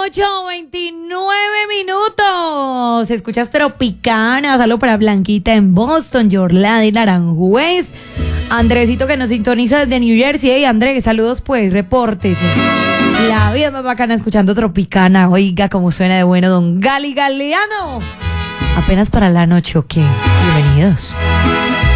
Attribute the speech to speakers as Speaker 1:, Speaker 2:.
Speaker 1: 8:29. Escuchas Tropicana. Saludo para Blanquita en Boston, Yorladi en Aranjuez, Andresito que nos sintoniza desde New Jersey. Hey, Andrés, saludos pues, repórtese. La vida más bacana escuchando Tropicana. Oiga, cómo suena de bueno Don Gali Galeano. Apenas para la noche, ¿o qué? Bienvenidos.